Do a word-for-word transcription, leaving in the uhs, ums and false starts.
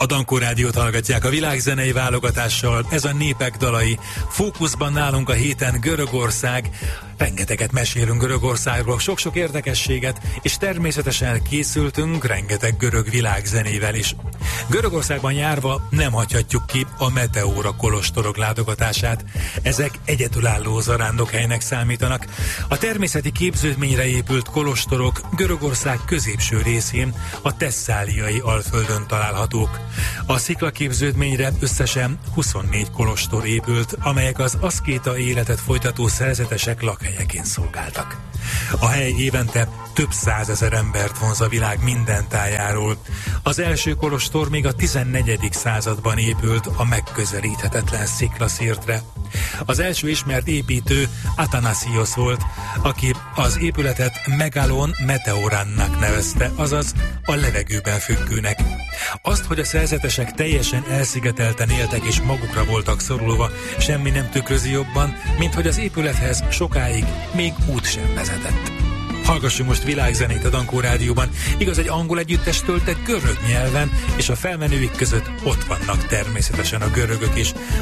A Dankó Rádiót hallgatják a világzenei válogatással, ez a Népek dalai. Fókuszban nálunk a héten Görögország. Rengeteget mesélünk Görögországról, sok-sok érdekességet, és természetesen készültünk rengeteg görög világzenével is. Görögországban járva nem hagyhatjuk ki a Meteora kolostorok látogatását. Ezek egyedülálló zarándokhelynek számítanak. A természeti képződményre épült kolostorok Görögország középső részén, a Thesszáliai alföldön találhatók. A sziklaképződményre összesen huszonnégy kolostor épült, amelyek az aszkéta életet folytató szerzetesek lakhelyeként szolgáltak. A hely évente több százezer embert vonz a világ minden tájáról. Az első kolostor még a tizennegyedik században épült a megközelíthetetlen sziklaszirtre. Az első ismert építő Athanasios volt, aki az épületet Megalon Meteorannak nevezte, azaz a levegőben függőnek. Azt, hogy a szerzetesek teljesen elszigetelten éltek és magukra voltak szorulva, semmi nem tükrözi jobban, mint hogy az épülethez sokáig még út sem vezetett. Hallgassunk most világzenét a Dankó Rádióban. Igaz, egy angol együttes tölte görög nyelven, és a felmenőik között ott vannak természetesen a görögök is.